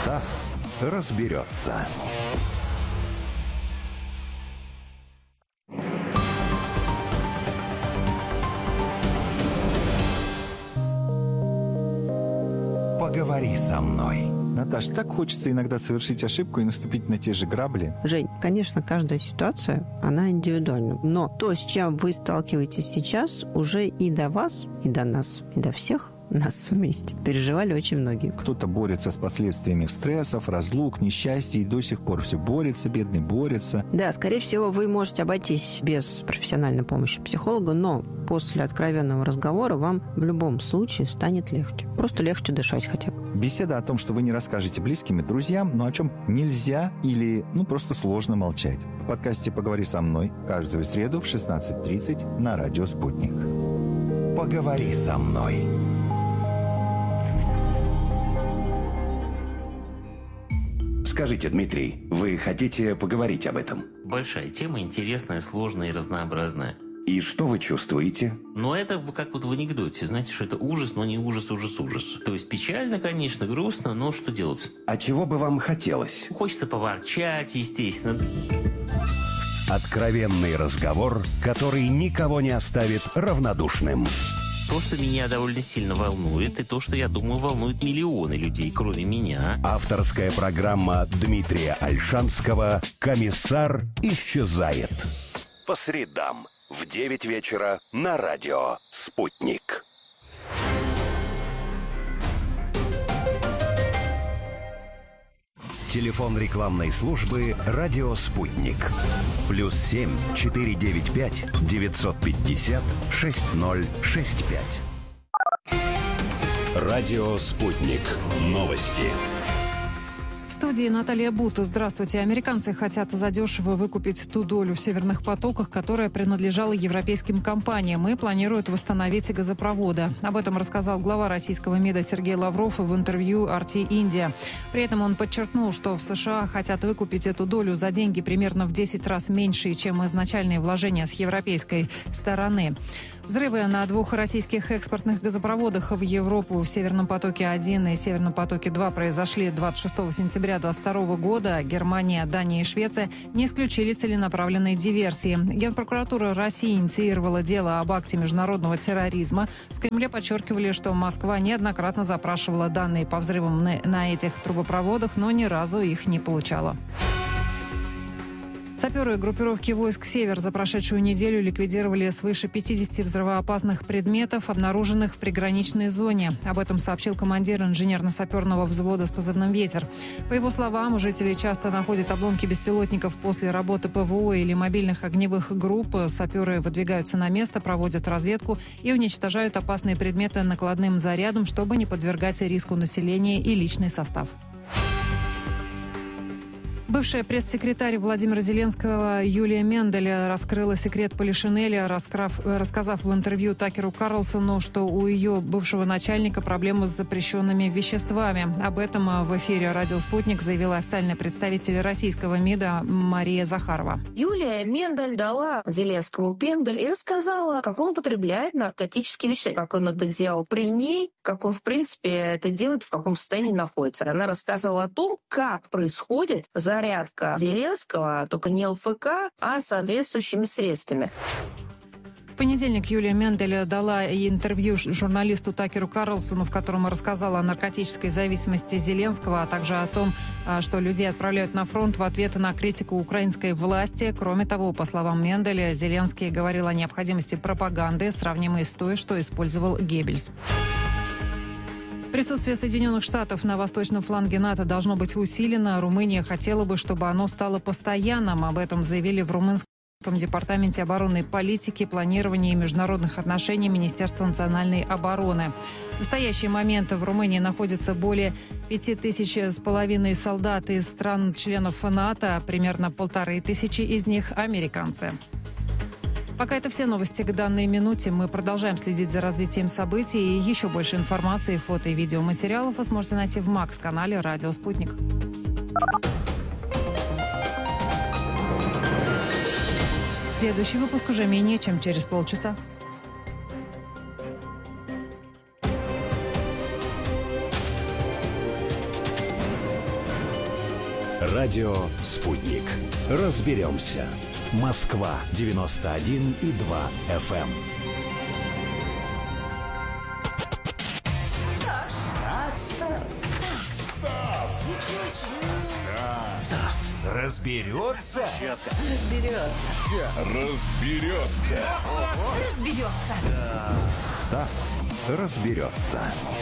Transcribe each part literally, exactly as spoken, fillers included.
Стас разберется. Поговори со мной. Наташ, так хочется иногда совершить ошибку и наступить на те же грабли. Жень, конечно, каждая ситуация, она индивидуальна. Но то, с чем вы сталкиваетесь сейчас, уже и до вас, и до нас, и до всех нас вместе переживали очень многие. Кто-то борется с последствиями стрессов, разлук, несчастья, и до сих пор все борется, бедный борется. Да, скорее всего, вы можете обойтись без профессиональной помощи психолога, но после откровенного разговора вам в любом случае станет легче. Просто легче дышать хотя бы. Беседа о том, что вы не расскажете близким и друзьям, но о чем нельзя или ну просто сложно молчать. В подкасте «Поговори со мной» каждую среду в шестнадцать тридцать на радио «Спутник». Поговори со мной. Скажите, Дмитрий, вы хотите поговорить об этом? Большая тема, интересная, сложная и разнообразная. И что вы чувствуете? Но это как вот в анекдоте. Знаете, что это ужас, но не ужас, ужас, ужас. То есть печально, конечно, грустно, но что делать? А чего бы вам хотелось? Хочется поворчать, естественно. Откровенный разговор, который никого не оставит равнодушным. То, что меня довольно сильно волнует, и то, что, я думаю, волнует миллионы людей, кроме меня. Авторская программа Дмитрия Ольшанского «Комиссар исчезает». По средам в девять вечера на радио «Спутник». Телефон рекламной службы «Радио Спутник». Плюс семь четыре девять пять девятьсот пятьдесят шесть ноль шесть пять. Радио Спутник. Новости. В студии Наталья Бута. Здравствуйте. Американцы хотят задешево выкупить ту долю в «Северных потоках», которая принадлежала европейским компаниям, и планируют восстановить газопроводы. Об этом рассказал глава российского МИДа Сергей Лавров в интервью ар ти Индия. При этом он подчеркнул, что в США хотят выкупить эту долю за деньги примерно в десять раз меньше, чем изначальные вложения с европейской стороны. Взрывы на двух российских экспортных газопроводах в Европу в «Северном потоке-один» и «Северном потоке-два» произошли двадцать шестого сентября двадцать второго года. Германия, Дания и Швеция не исключили целенаправленной диверсии. Генпрокуратура России инициировала дело об акте международного терроризма. В Кремле подчеркивали, что Москва неоднократно запрашивала данные по взрывам на, на этих трубопроводах, но ни разу их не получала. Саперы группировки войск «Север» за прошедшую неделю ликвидировали свыше пятидесяти взрывоопасных предметов, обнаруженных в приграничной зоне. Об этом сообщил командир инженерно-саперного взвода с позывным «Ветер». По его словам, жители часто находят обломки беспилотников после работы ПВО или мобильных огневых групп. Саперы выдвигаются на место, проводят разведку и уничтожают опасные предметы накладным зарядом, чтобы не подвергать риску населения и личный состав. Бывшая пресс-секретарь Владимира Зеленского Юлия Мендель раскрыла секрет Полишинеля, рассказав в интервью Такеру Карлсону, что у ее бывшего начальника проблемы с запрещенными веществами. Об этом в эфире «Радио Спутник» заявила официальный представитель российского МИДа Мария Захарова. Юлия Мендель дала Зеленскому пендель и рассказала, как он употребляет наркотические вещества, как он это делал при ней, как он, в принципе, это делает, в каком состоянии находится. Она рассказывала о том, как происходит зарядка Зеленского, только не ЛФК, а соответствующими средствами. В понедельник Юлия Мендель дала интервью журналисту Такеру Карлсону, в котором рассказала о наркотической зависимости Зеленского, а также о том, что людей отправляют на фронт в ответ на критику украинской власти. Кроме того, по словам Менделя, Зеленский говорил о необходимости пропаганды, сравнимой с той, что использовал Геббельс. Присутствие Соединенных Штатов на восточном фланге НАТО должно быть усилено. Румыния хотела бы, чтобы оно стало постоянным. Об этом заявили в румынском департаменте оборонной политики, планирования и международных отношений Министерства национальной обороны. В настоящий момент в Румынии находится более пяти тысяч с половиной солдат из стран-членов НАТО, примерно полторы тысячи из них американцы. Пока это все новости к данной минуте. Мы продолжаем следить за развитием событий. И еще больше информации, фото и видеоматериалов вы сможете найти в Макс-канале «Радио Спутник». Следующий выпуск уже менее чем через полчаса. Радио «Спутник». Разберемся. Москва девяносто один и два эф эм. Стас разберется. Разберется. Разберется. Разберется. Стас разберется.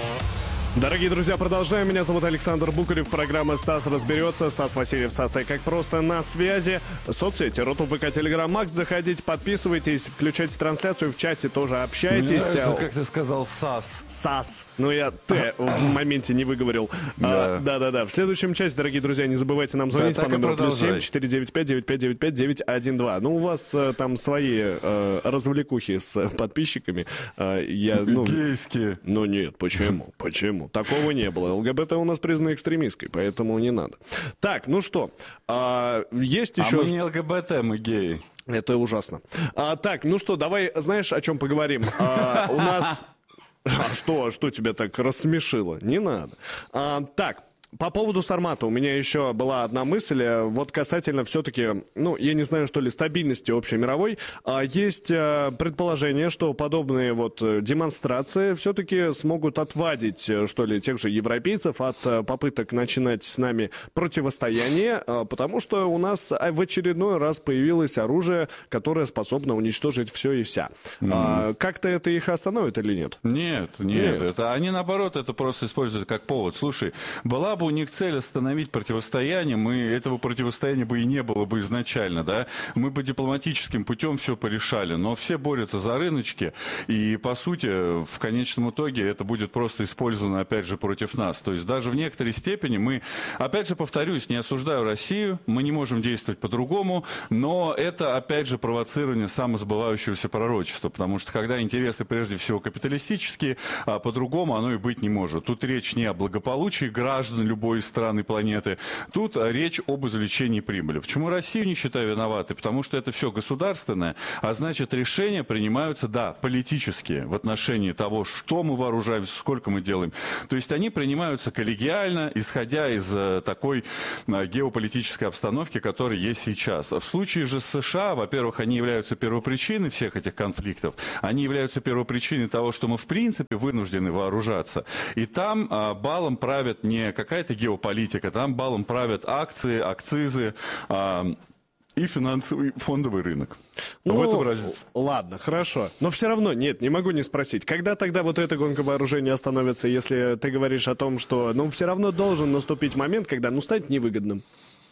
Дорогие друзья, продолжаем. Меня зовут Александр Букарев. Программа «Стас разберется». Стас Васильев, Стас, и как просто на связи. Соцсети, Рутуб, ВК, Телеграм, Макс. Заходите, подписывайтесь, включайте трансляцию, в чате тоже общайтесь. Мне нравится, как ты сказал САС. САС. Ну, я Т в моменте не выговорил. Да. А, да-да-да. В следующем часе, дорогие друзья, не забывайте нам звонить Да, по так и номеру плюс продолжай. семь четыре девять пять девять пять девять пять девять один два. Ну, у вас э, там свои э, развлекухи с э, подписчиками. Э, я, ну, Гейские. ну, нет, почему? Почему? Такого не было. ЛГБТ у нас признана экстремистской, поэтому не надо. Так, ну что, а, есть еще... А мы не ЛГБТ, мы геи. Это ужасно. А, так, ну что, давай, знаешь, о чем поговорим? А, у нас... А что, что тебя так рассмешило? Не надо. А, так, по поводу Сармата у меня еще была одна мысль, вот касательно все-таки, ну, я не знаю, что ли, стабильности общемировой. А, есть а, предположение, что подобные вот демонстрации все-таки смогут отвадить, что ли, тех же европейцев от а, попыток начинать с нами противостояние, а, потому что у нас в очередной раз появилось оружие, которое способно уничтожить все и вся. Mm. А, как-то это их остановит или нет? Нет, нет, нет. Это, они наоборот это просто используют как повод. Слушай, была бы у них цель остановить противостояние, мы этого противостояния бы и не было бы изначально, да, мы бы дипломатическим путем все порешали, но все борются за рыночки, и по сути в конечном итоге это будет просто использовано опять же против нас, то есть даже в некоторой степени мы, опять же повторюсь, не осуждаю Россию, мы не можем действовать по-другому, но это опять же провоцирование самосбывающегося пророчества, потому что когда интересы прежде всего капиталистические, а по-другому оно и быть не может. Тут речь не о благополучии граждан любой страны планеты. Тут речь об извлечении прибыли. Почему Россию не считаю виноватой? Потому что это все государственное, а значит решения принимаются, да, политические в отношении того, что мы вооружаемся, сколько мы делаем. То есть они принимаются коллегиально, исходя из э, такой э, геополитической обстановки, которая есть сейчас. В случае же США, во-первых, они являются первопричиной всех этих конфликтов, они являются первопричиной того, что мы в принципе вынуждены вооружаться. И там э, балом правят не какая-то геополитика, там балом правят акции, акцизы а, и финансовый фондовый рынок. Ну, в этом разница. Ладно, хорошо. Но все равно, нет, не могу не спросить. Когда тогда вот эта гонка вооружения остановится, если ты говоришь о том, что, ну, все равно должен наступить момент, когда, ну, станет невыгодным?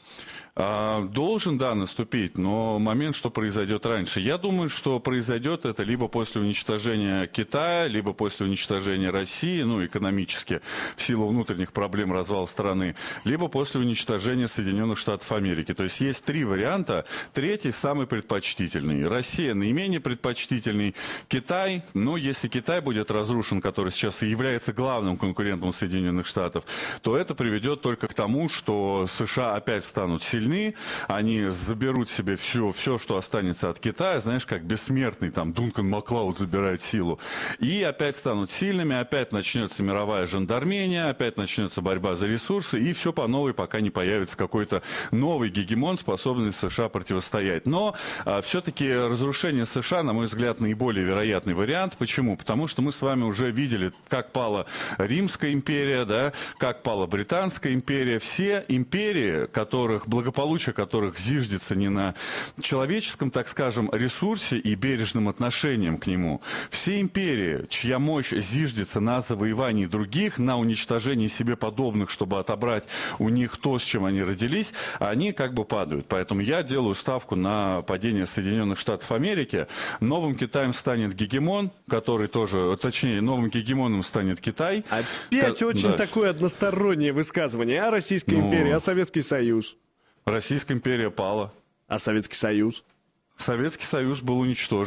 А, должен, да, наступить, но момент, что произойдет раньше. Я думаю, что произойдет это либо после уничтожения Китая, либо после уничтожения России, ну, экономически, в силу внутренних проблем развала страны, либо после уничтожения Соединенных Штатов Америки. То есть есть три варианта. Третий самый предпочтительный. Россия наименее предпочтительный. Китай, ну, если Китай будет разрушен, который сейчас и является главным конкурентом Соединенных Штатов, то это приведет только к тому, что США опять станут сильнее. Они заберут себе все, все, что останется от Китая, знаешь, как бессмертный, там, Дункан Маклауд забирает силу. И опять станут сильными, опять начнется мировая жандармения, опять начнется борьба за ресурсы, и все по новой, пока не появится какой-то новый гегемон, способный США противостоять. Но а, все-таки разрушение США, на мой взгляд, наиболее вероятный вариант. Почему? Потому что мы с вами уже видели, как пала Римская империя, да, как пала Британская империя. Все империи, которых благополучие благополучие которых зиждется не на человеческом, так скажем, ресурсе и бережном отношением к нему. Все империи, чья мощь зиждется на завоевании других, на уничтожении себе подобных, чтобы отобрать у них то, с чем они родились, они как бы падают. Поэтому я делаю ставку на падение Соединенных Штатов Америки. Новым Китаем станет гегемон, который тоже, точнее, новым гегемоном станет Китай. Опять К... очень да. такое одностороннее высказывание. А Российская ну... империя, а Советский Союз? Российская империя пала. А Советский Союз? Советский Союз был уничтожен.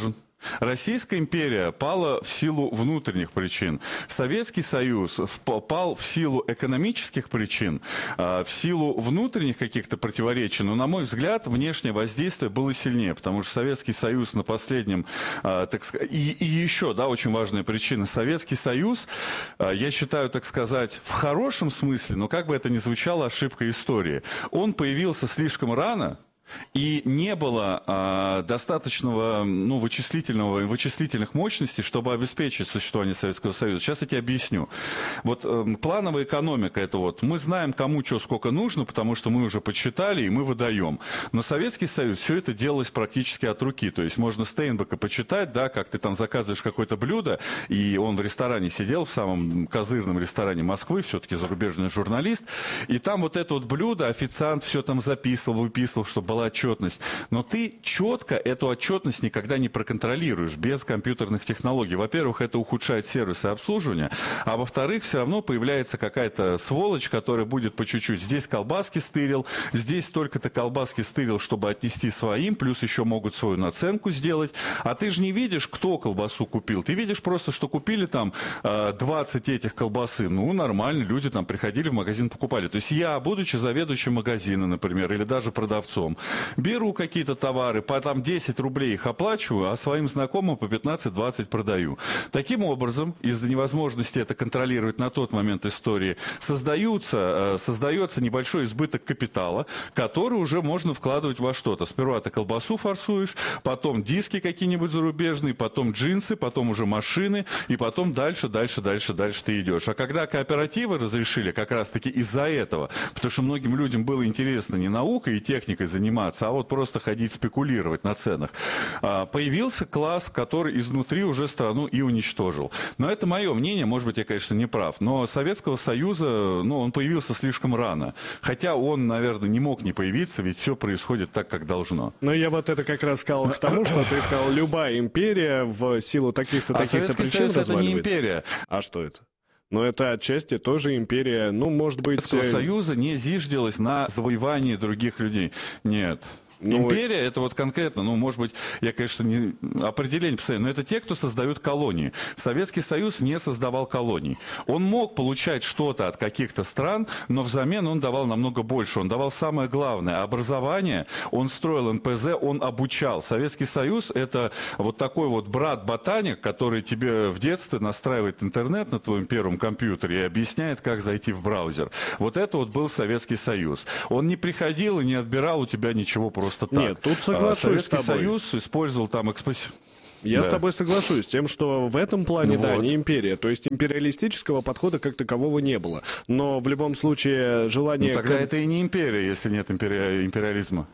Российская империя пала в силу внутренних причин. Советский Союз пал в силу экономических причин, в силу внутренних каких-то противоречий. Но, на мой взгляд, внешнее воздействие было сильнее, потому что Советский Союз на последнем, так сказать, и, и еще, да, очень важная причина. Советский Союз, я считаю, так сказать, в хорошем смысле, но как бы это ни звучало, ошибка истории. Он появился слишком рано, и не было а, достаточного ну, вычислительного, вычислительных мощностей, чтобы обеспечить существование Советского Союза. Сейчас я тебе объясню. Вот э, плановая экономика, это вот мы знаем, кому что сколько нужно, потому что мы уже подсчитали и мы выдаем. Но Советский Союз, все это делалось практически от руки. То есть можно Стейнбека почитать, да, как ты там заказываешь какое-то блюдо, и он в ресторане сидел, в самом козырном ресторане Москвы, все-таки зарубежный журналист, и там вот это вот блюдо, официант все там записывал, выписывал, чтобы была отчетность. Но ты четко эту отчетность никогда не проконтролируешь без компьютерных технологий. Во-первых, это ухудшает сервисы обслуживания, а во-вторых, все равно появляется какая-то сволочь, которая будет по чуть-чуть. Здесь колбаски стырил, здесь только-то колбаски стырил, чтобы отнести своим, плюс еще могут свою наценку сделать. А ты же не видишь, кто колбасу купил. Ты видишь просто, что купили там двадцать этих колбасы. Ну, нормально, люди там приходили в магазин, покупали. То есть я, будучи заведующим магазина, например, или даже продавцом, беру какие-то товары, по там десять рублей их оплачиваю, а своим знакомым по пятнадцать-двадцать продаю. Таким образом, из-за невозможности это контролировать на тот момент истории, создаются, создается небольшой избыток капитала, который уже можно вкладывать во что-то. Сперва ты колбасу форсуешь, потом диски какие-нибудь зарубежные, потом джинсы, потом уже машины, и потом дальше, дальше, дальше, дальше ты идешь. А когда кооперативы разрешили как раз-таки из-за этого, потому что многим людям было интересно не наукой и техникой заниматься, а вот просто ходить спекулировать на ценах, появился класс, который изнутри уже страну и уничтожил. Но это мое мнение, может быть, я, конечно, не прав, но Советского Союза, ну, он появился слишком рано. Хотя он, наверное, не мог не появиться, ведь все происходит так, как должно. Но я вот это как раз сказал к тому, что ты сказал, любая империя в силу таких-то, таких-то причин разваливается. Это не империя. А что это? Но это отчасти тоже империя, ну, может быть... Советского Союза не зиждилась на завоевании других людей. Нет. Ну, империя, это вот конкретно, ну, может быть, я, конечно, не определение поставлю, но это те, кто создают колонии. Советский Союз не создавал колоний. Он мог получать что-то от каких-то стран, но взамен он давал намного больше. Он давал самое главное – образование, он строил эн пэ зэ, он обучал. Советский Союз – это вот такой вот брат-ботаник, который тебе в детстве настраивает интернет на твоем первом компьютере и объясняет, как зайти в браузер. Вот это вот был Советский Союз. Он не приходил и не отбирал у тебя ничего просто так. Нет, тут соглашусь Советский с тобой. Союз использовал там экспоси... Я да. с тобой соглашусь с тем, что в этом плане, ну да, вот. не империя. То есть империалистического подхода как такового не было. Но в любом случае желание... Ну, тогда это и не империя, если нет импери... империализма.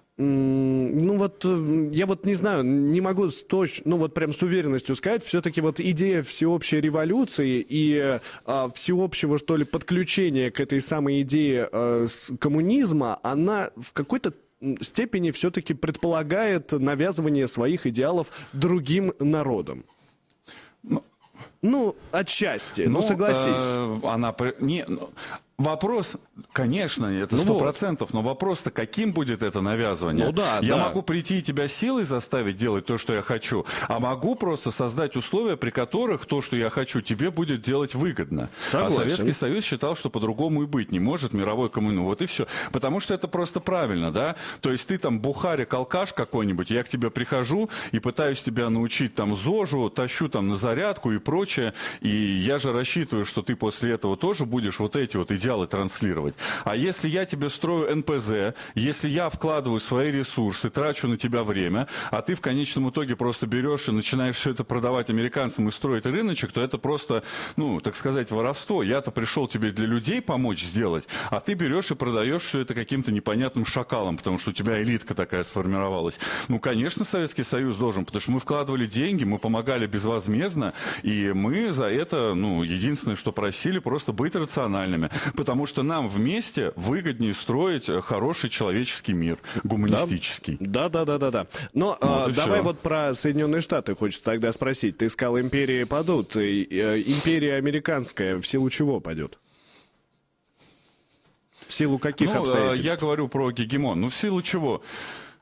Ну вот, я вот не знаю, не могу с точ... ну вот прям с уверенностью сказать, все-таки вот идея всеобщей революции и а, всеобщего, что ли, подключения к этой самой идее а, с коммунизма, она в какой-то степени все-таки предполагает навязывание своих идеалов другим народам. Ну, ну отчасти, ну, ну согласись. Э, она... Не, ну... Вопрос, конечно, это сто процентов, но вопрос-то каким будет это навязывание? Ну, да, я да. могу прийти и тебя силой заставить делать то, что я хочу, а могу просто создать условия, при которых то, что я хочу, тебе будет делать выгодно. Согласен. А Советский Союз считал, что по-другому и быть не может, мировой коммунизм. Вот и все. Потому что это просто правильно, да? То есть ты там бухарик, алкаш какой-нибудь, я к тебе прихожу и пытаюсь тебя научить там ЗОЖу, тащу там на зарядку и прочее, и я же рассчитываю, что ты после этого тоже будешь вот эти вот идеалы транслировать. А если я тебе строю эн пэ зэ, если я вкладываю свои ресурсы, трачу на тебя время, а ты в конечном итоге просто берешь и начинаешь все это продавать американцам и строить рыночек, то это просто, ну, так сказать, воровство. Я-то пришел тебе для людей помочь сделать, а ты берешь и продаешь все это каким-то непонятным шакалам, потому что у тебя элитка такая сформировалась. Ну, конечно, Советский Союз должен, потому что мы вкладывали деньги, мы помогали безвозмездно, и мы за это, ну, единственное, что просили, просто быть рациональными. Потому что нам вместе выгоднее строить хороший человеческий мир, гуманистический. Да, да, да, да, да. Но вот э, давай все. вот про Соединенные Штаты хочется тогда спросить. Ты сказал, империи падут. И, э, империя американская в силу чего падет? В силу каких ну, обстоятельств? Я говорю про гегемон. Ну, в силу чего?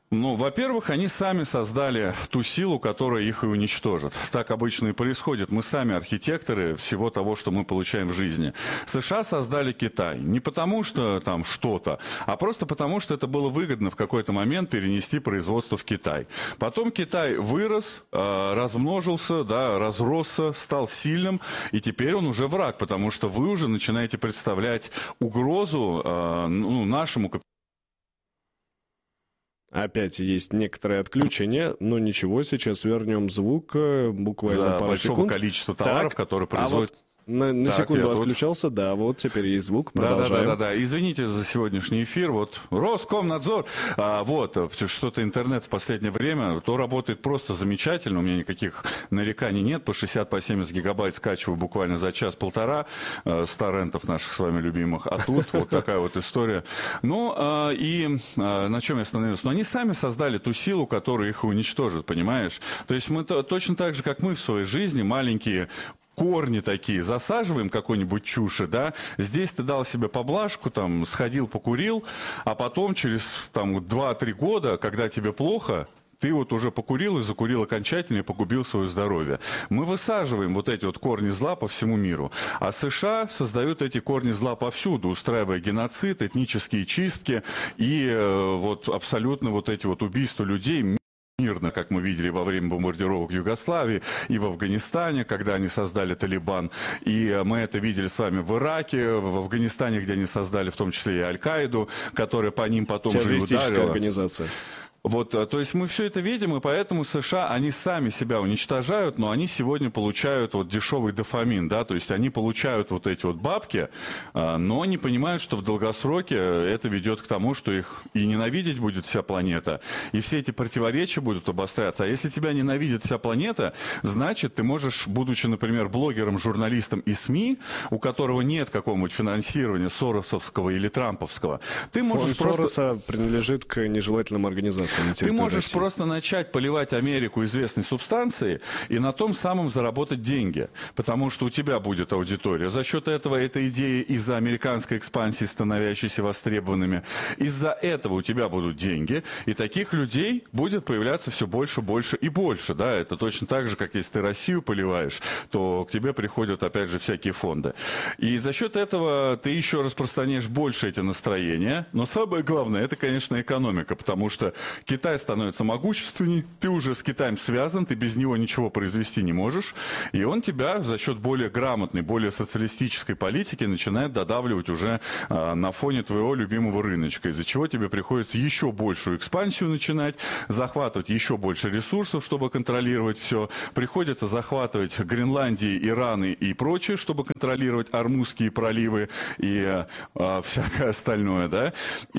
Ну, во-первых, они сами создали ту силу, которая их и уничтожит. Так обычно и происходит. Мы сами архитекторы всего того, что мы получаем в жизни. США создали Китай. Не потому, что там что-то, а просто потому, что это было выгодно в какой-то момент перенести производство в Китай. Потом Китай вырос, размножился, да, разросся, стал сильным, и теперь он уже враг, потому что вы уже начинаете представлять угрозу ну, нашему капиталу. Опять есть некоторое отключение, но ничего, сейчас вернем звук буквально За пару большого секунд. количества товаров, так, которые производят... А вот на, на так, секунду я отключался, тут... да, вот теперь есть звук, да, продолжаем. Да, да, да, да, извините за сегодняшний эфир, вот Роскомнадзор, а, вот, что-то интернет в последнее время, то работает просто замечательно, у меня никаких нареканий нет, по шестьдесят, по семьдесят гигабайт скачиваю буквально за час-полтора а, с торрентов наших с вами любимых, а тут вот такая вот история. Ну, а, и а, на чем я остановился? Ну, они сами создали ту силу, которая их уничтожит, понимаешь? То есть мы точно так же, как мы в своей жизни, маленькие корни такие, засаживаем какой-нибудь чуши, да, здесь ты дал себе поблажку, там, сходил, покурил, а потом через, там, два-три года, когда тебе плохо, ты вот уже покурил и закурил окончательно и погубил свое здоровье. Мы высаживаем вот эти вот корни зла по всему миру. А США создают эти корни зла повсюду, устраивая геноцид, этнические чистки и э, вот абсолютно вот эти вот убийства людей мирно, как мы видели во время бомбардировок Югославии и в Афганистане, когда они создали Талибан. И мы это видели с вами в Ираке, в Афганистане, где они создали в том числе и Аль-Каиду, которая по ним потом же и ударила. Организация. Вот, то есть мы все это видим, и поэтому США, они сами себя уничтожают, но они сегодня получают вот дешевый дофамин, да, то есть они получают вот эти вот бабки, но не понимают, что в долгосроке это ведет к тому, что их и ненавидеть будет вся планета, и все эти противоречия будут обостряться. А если тебя ненавидит вся планета, значит, ты можешь, будучи, например, блогером, журналистом и СМИ, у которого нет какого-нибудь финансирования соросовского или трамповского, ты можешь Фонд просто... Сороса принадлежит к нежелательным организациям. Ты можешь просто начать поливать Америку известной субстанцией и на том самом заработать деньги, потому что у тебя будет аудитория. За счет этого эта идея из-за американской экспансии, становящейся востребованными, из-за этого у тебя будут деньги, и таких людей будет появляться все больше, больше и больше. Да? Это точно так же, как если ты Россию поливаешь, то к тебе приходят опять же всякие фонды. И за счет этого ты еще распространяешь больше эти настроения, но самое главное, это, конечно, экономика, потому что Китай становится могущественней, ты уже с Китаем связан, ты без него ничего произвести не можешь, и он тебя за счет более грамотной, более социалистической политики начинает додавливать уже а, на фоне твоего любимого рыночка, из-за чего тебе приходится еще большую экспансию начинать, захватывать еще больше ресурсов, чтобы контролировать все, приходится захватывать Гренландии, Ираны и прочее, чтобы контролировать Ормузские проливы и а, всякое остальное, да,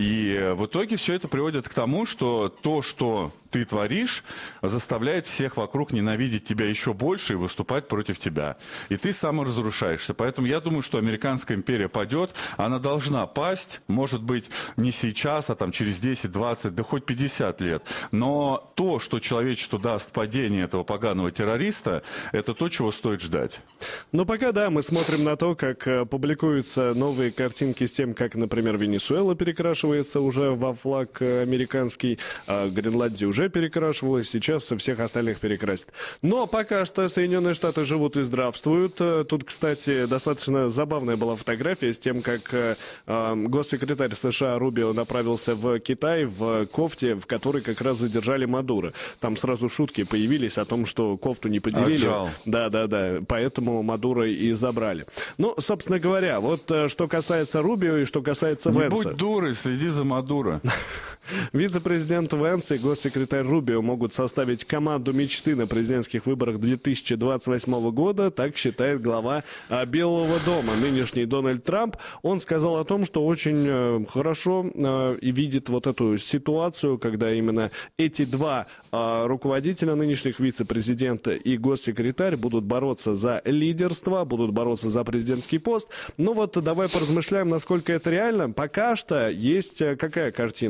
и в итоге все это приводит к тому, что то, что ты творишь, заставляет всех вокруг ненавидеть тебя еще больше и выступать против тебя. И ты саморазрушаешься. Поэтому я думаю, что американская империя падет. Она должна пасть, может быть, не сейчас, а там через десять, двадцать, да хоть пятьдесят лет. Но то, что человечеству даст падение этого поганого террориста, это то, чего стоит ждать. Ну, пока да, мы смотрим на то, как публикуются новые картинки с тем, как, например, Венесуэла перекрашивается уже во флаг американский, а Гренландия уже уже перекрашивалась, сейчас всех остальных перекрасит. Но пока что Соединенные Штаты живут и здравствуют. Тут, кстати, достаточно забавная была фотография с тем, как э, госсекретарь США Рубио направился в Китай в кофте, в которой как раз задержали Мадуро. Там сразу шутки появились о том, что кофту не поделили. Отжал. Да, да, да. Поэтому Мадуро и забрали. Ну, собственно говоря, вот что касается Рубио и что касается Не Венса. будь дурой, следи за Мадуро. Вице-президент Венс и госсекретарь Рубио могут составить команду мечты на президентских выборах две тысячи двадцать восьмого года, так считает глава а, Белого дома, нынешний Дональд Трамп. Он сказал о том, что очень э, хорошо э, и видит вот эту ситуацию, когда именно эти два э, руководителя, нынешних вице-президента и госсекретарь, будут бороться за лидерство, будут бороться за президентский пост. Ну вот давай поразмышляем, насколько это реально. Пока что есть какая картина? До этого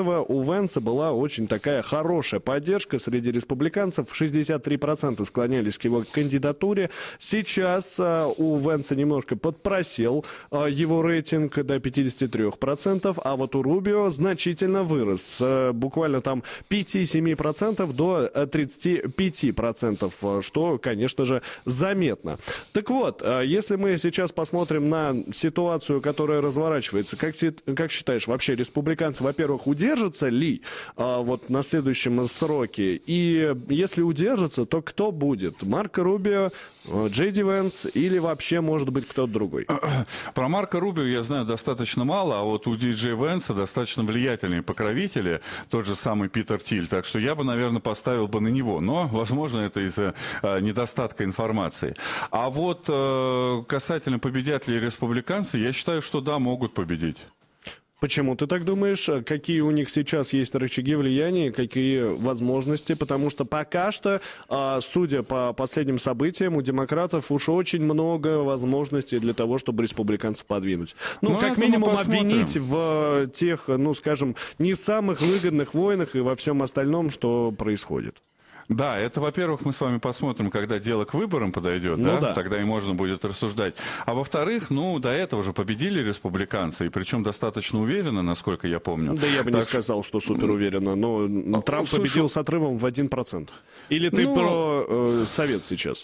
этого у Венса была очень такая хорошая поддержка среди республиканцев. шестьдесят три процента склонялись к его кандидатуре. Сейчас у Венса немножко подпросел его рейтинг до пятьдесят три процента, а вот у Рубио значительно вырос. Буквально там пять-семь процентов до тридцать пять процентов, что, конечно же, заметно. Так вот, если мы сейчас посмотрим на ситуацию, которая разворачивается, как, как считаешь, вообще республиканцы, во-первых, удержатся ли а, вот на следующем сроке? И если удержатся, то кто будет? Марко Рубио, Джей Ди Венс или вообще, может быть, кто-то другой? Про Марко Рубио я знаю достаточно мало, а вот у Ди Джей Венса достаточно влиятельные покровители, тот же самый Питер Тиль, так что я бы, наверное, поставил бы на него, но, возможно, это из-за э, недостатка информации. А вот э, касательно победят ли республиканцы, я считаю, что да, могут победить. Почему ты так думаешь? Какие у них сейчас есть рычаги влияния, какие возможности? Потому что пока что, судя по последним событиям, у демократов уж очень много возможностей для того, чтобы республиканцев подвинуть. Ну, ну как минимум, обвинить в тех, ну, скажем, не самых выгодных войнах и во всем остальном, что происходит. Да, это, во-первых, мы с вами посмотрим, когда дело к выборам подойдет, ну, да? Да, тогда и можно будет рассуждать. А во-вторых, ну, до этого же победили республиканцы, и причем достаточно уверенно, насколько я помню. Да я бы так не сказал, что супер уверенно, но Трамп слушай, победил с отрывом в один процент. Или ты ну... про э, Совет сейчас?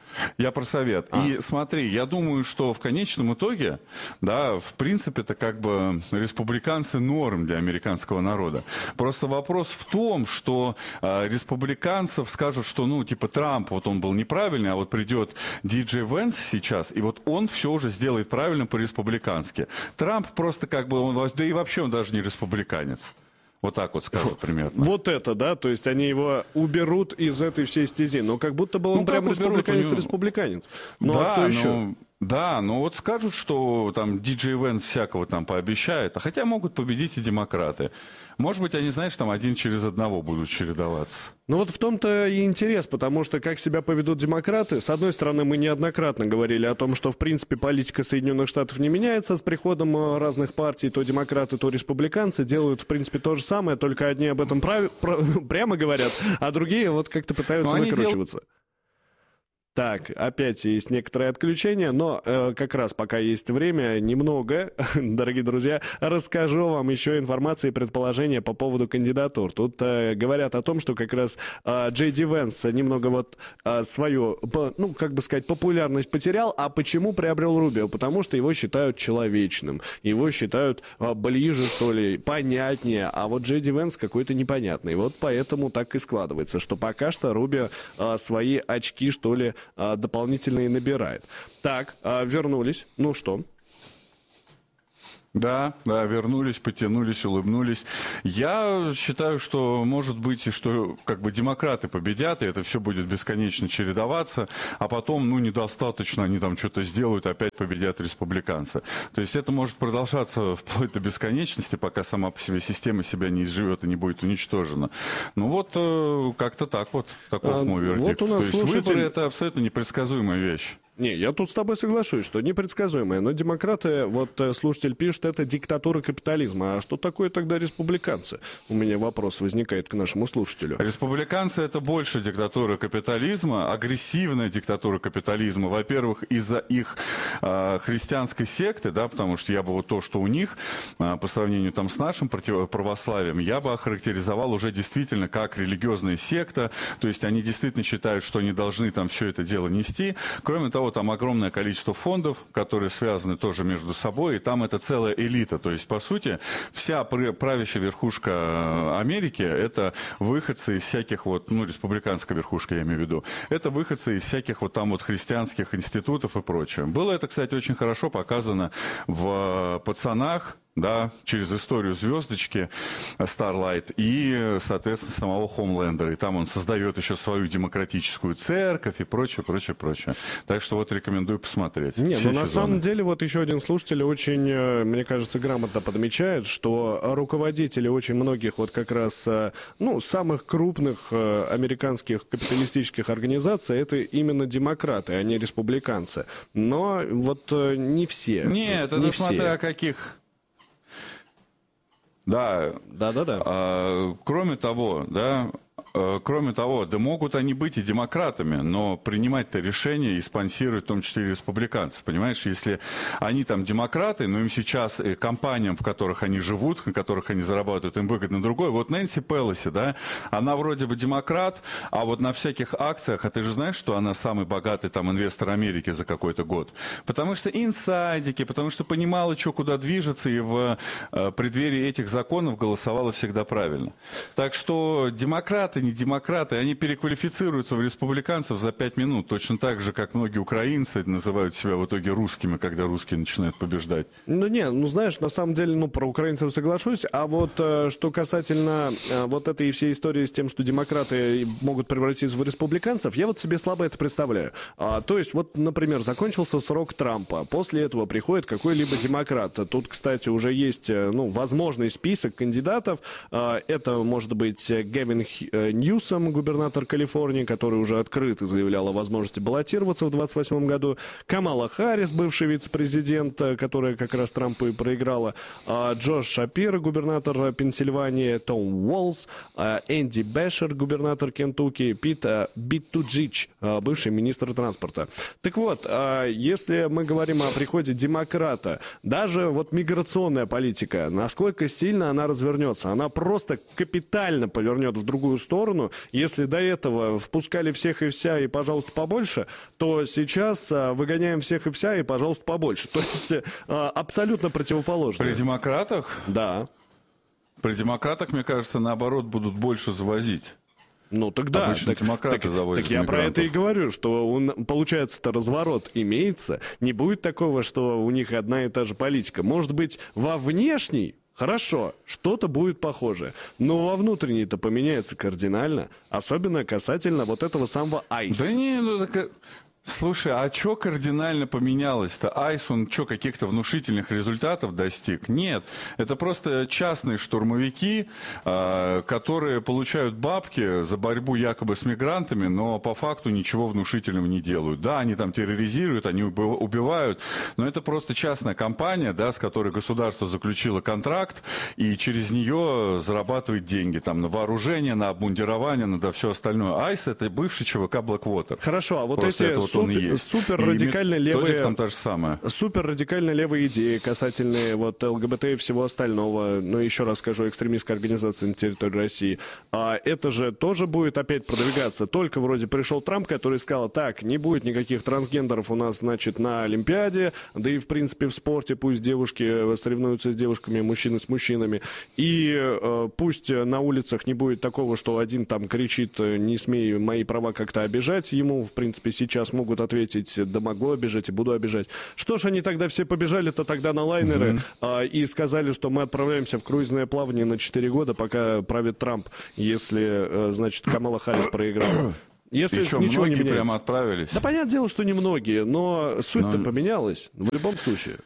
Я про Совет. А. И смотри, я думаю, что в конечном итоге, да, в принципе, это как бы республиканцы норм для американского народа. Просто вопрос в том, что э, республиканцев скажут, что, ну, типа, Трамп, вот он был неправильный, а вот придет Ди Джей Венс сейчас, и вот он все уже сделает правильно по-республикански. Трамп просто как бы, он, да и вообще он даже не республиканец. Вот так вот скажут примерно. Вот это, да? То есть они его уберут из этой всей стези. Но как будто бы он ну, прям республиканец-республиканец. Ну, да, а кто но... еще? Да, но вот скажут, что там Ди Джей Венс всякого там пообещает, а хотя могут победить и демократы. Может быть, они, знаешь, там один через одного будут чередоваться. Ну вот в том-то и интерес, потому что как себя поведут демократы, с одной стороны, мы неоднократно говорили о том, что, в принципе, политика Соединенных Штатов не меняется с приходом разных партий, то демократы, то республиканцы делают, в принципе, то же самое, только одни об этом прав... прямо говорят, а другие вот как-то пытаются выкручиваться. Дел... Так, опять есть некоторые отключения, но э, как раз пока есть время, немного, дорогие друзья, расскажу вам еще информации и предположения по поводу кандидатур. Тут э, говорят о том, что как раз э, Джей Ди Венс немного вот э, свою, по, ну, как бы сказать, популярность потерял. А почему приобрел Рубио? Потому что его считают человечным, его считают э, ближе, что ли, понятнее, а вот Джей Ди Венс какой-то непонятный. Вот поэтому так и складывается, что пока что Рубио э, свои очки, что ли, дополнительные набирает. Так, вернулись. Ну что? Да, да, вернулись, потянулись, улыбнулись. Я считаю, что может быть, и что как бы демократы победят, и это все будет бесконечно чередоваться, а потом, ну, недостаточно, они там что-то сделают, опять победят республиканцы. То есть это может продолжаться вплоть до бесконечности, пока сама по себе система себя не изживет и не будет уничтожена. Ну вот, как-то так вот, таков а, мой вердикт. Вот у нас То есть слушатель... выборы — это абсолютно непредсказуемая вещь. Не, я тут с тобой соглашусь, что непредсказуемое. Но демократы, вот слушатель пишет, это диктатура капитализма. А что такое тогда республиканцы? У меня вопрос возникает к нашему слушателю. Республиканцы — это больше диктатура капитализма, агрессивная диктатура капитализма. Во-первых, из-за их э, христианской секты, да, потому что я бы вот то, что у них, э, по сравнению там с нашим против... православием, я бы охарактеризовал уже действительно как религиозная секта. То есть они действительно считают, что они должны там все это дело нести. Кроме того, там огромное количество фондов, которые связаны тоже между собой, и там это целая элита. То есть, по сути, вся правящая верхушка Америки — это выходцы из всяких вот, ну, республиканская верхушка, я имею в виду, это выходцы из всяких вот там вот христианских институтов и прочее. Было это, кстати, очень хорошо показано в «Пацанах», да, через историю звездочки Starlight и, соответственно, самого Хомлендера. И там он создает еще свою демократическую церковь и прочее, прочее, прочее. Так что вот рекомендую посмотреть. Не, ну на самом деле вот еще один слушатель очень, мне кажется, грамотно подмечает, что руководители очень многих вот как раз, ну, самых крупных американских капиталистических организаций — это именно демократы, а не республиканцы. Но вот не все. Нет, это не смотря о каких... Да. Да-да-да. А, кроме того, да, кроме того, да могут они быть и демократами, но принимать-то решения и спонсировать в том числе и республиканцев, понимаешь? Если они там демократы, но им сейчас и компаниям, в которых они живут, на которых они зарабатывают, им выгодно другое. Вот Нэнси Пелоси, да, она вроде бы демократ, а вот на всяких акциях, а ты же знаешь, что она самый богатый там инвестор Америки за какой-то год? Потому что инсайдики, потому что понимала, что куда движется, и в э, преддверии этих законов голосовала всегда правильно. Так что демократы, не демократы, они переквалифицируются в республиканцев за пять минут, точно так же, как многие украинцы называют себя в итоге русскими, когда русские начинают побеждать. Ну, не, ну, знаешь, на самом деле, ну, про украинцев соглашусь, а вот э, что касательно э, вот этой всей истории с тем, что демократы могут превратиться в республиканцев, я вот себе слабо это представляю. А, то есть, вот, например, закончился срок Трампа, после этого приходит какой-либо демократ. Тут, кстати, уже есть, ну, возможный список кандидатов. А, это может быть Гэвин Ньюсом, губернатор Калифорнии, который уже открыто заявлял о возможности баллотироваться в двадцать восьмом году. Камала Харрис, бывший вице-президент, которая как раз Трампу и проиграла. Джош Шапир, губернатор Пенсильвании. Том Уоллс. Энди Бешер, губернатор Кентукки. Пит Биттуджич, бывший министр транспорта. Так вот, если мы говорим о приходе демократа, даже вот миграционная политика, насколько сильно она развернется? Она просто капитально повернет в другую сторону. Если до этого впускали всех и вся и, пожалуйста, побольше, то сейчас выгоняем всех и вся и, пожалуйста, побольше. То есть абсолютно противоположно. При демократах? Да. При демократах, мне кажется, наоборот, будут больше завозить. Ну, тогда, Обычно так, демократы так, завозят так я мигрантов. про это и говорю, что он, получается-то разворот имеется. Не будет такого, что у них одна и та же политика. Может быть, во внешней, хорошо, что-то будет похоже, но во внутренней-то поменяется кардинально, особенно касательно вот этого самого айс. Да не, ну так... Слушай, а что кардинально поменялось-то? Айс, он что, каких-то внушительных результатов достиг? Нет, это просто частные штурмовики, э, которые получают бабки за борьбу якобы с мигрантами, но по факту ничего внушительного не делают. Да, они там терроризируют, они убивают, но это просто частная компания, да, с которой государство заключило контракт, и через нее зарабатывает деньги там на вооружение, на обмундирование, на да, все остальное. Айс — это бывший ЧВК Blackwater. Хорошо, а вот просто эти... Вот Супер, супер радикально левые, там та же самая. Супер радикально левые идеи касательные вот ЛГБТ и всего остального. Но еще раз скажу, экстремистская организация на территории России. А это же тоже будет опять продвигаться. Только вроде пришел Трамп, который сказал: так, не будет никаких трансгендеров у нас, значит, на Олимпиаде, да и в принципе в спорте пусть девушки соревнуются с девушками, мужчины с мужчинами. И э, пусть на улицах не будет такого, что один там кричит: не смей мои права как-то обижать. Ему, в принципе, сейчас могут могут ответить: да могу обижать и буду обижать. Что ж они тогда все побежали-то тогда на лайнеры mm-hmm. а, и сказали, что мы отправляемся в круизное плавание на четыре года, пока правит Трамп, если, значит, Камала Харрис проиграла. Если и что, ничего не меняется. Прямо отправились? Да, понятное дело, что немногие, но суть-то но... поменялась в любом случае.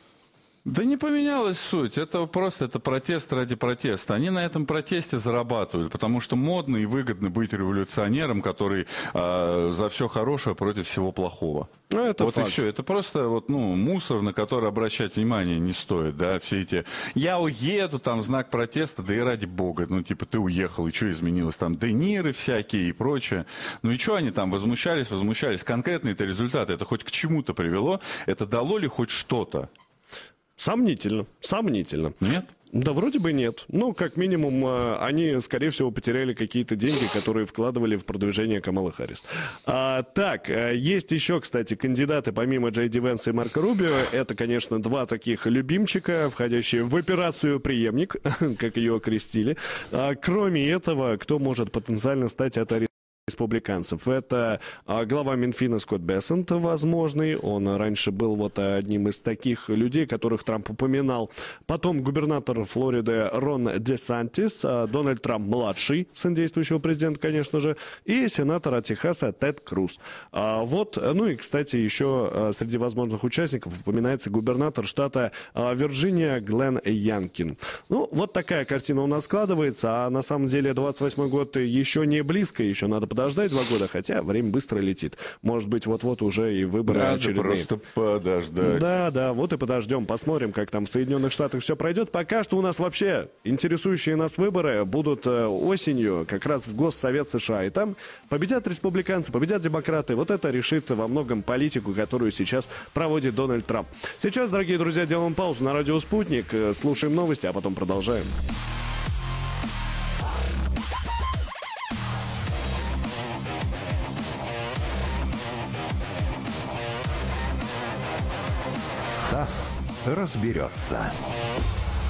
Да не поменялась суть, это просто это протест ради протеста. Они на этом протесте зарабатывают, потому что модно и выгодно быть революционером, который э, за все хорошее против всего плохого. Ну, это вот факт. И все. Это просто вот, ну, мусор, на который обращать внимание не стоит, да, все эти «я уеду», там, знак протеста, да и ради бога, ну, типа, ты уехал, и что изменилось, там, дениры всякие и прочее. Ну и что они там возмущались, возмущались? Конкретные-то результаты, это хоть к чему-то привело, это дало ли хоть что-то? Сомнительно, сомнительно. Нет? Да вроде бы нет. Ну, как минимум, они, скорее всего, потеряли какие-то деньги, которые вкладывали в продвижение Камалы Харрис. А, так, есть еще, кстати, кандидаты помимо Джей Ди Венса и Марко Рубио. Это, конечно, два таких любимчика, входящие в операцию «Преемник», как ее окрестили. А, кроме этого, кто может потенциально стать от республиканцев? Это а, глава Минфина Скотт Бессент, возможный. Он раньше был вот одним из таких людей, которых Трамп упоминал. Потом губернатор Флориды Рон Де Сантис, а, Дональд Трамп-младший, сын действующего президента, конечно же, и сенатор от Техаса Тед Круз. А, вот, ну и, кстати, еще а, среди возможных участников упоминается губернатор штата а, Вирджиния Глен Янкин. Ну, вот такая картина у нас складывается, а на самом деле двадцать восьмой год еще не близко, еще надо подождать подождать два года, хотя время быстро летит. Может быть, вот-вот уже и выборы Надо очередные. просто подождать. Да, да, вот и подождем, посмотрим, как там в Соединенных Штатах все пройдет. Пока что у нас вообще интересующие нас выборы будут э, осенью, как раз в Госсовет США. И там победят республиканцы, победят демократы. Вот это решит во многом политику, которую сейчас проводит Дональд Трамп. Сейчас, дорогие друзья, делаем паузу на радио «Спутник», э, слушаем новости, а потом продолжаем. Стас разберется.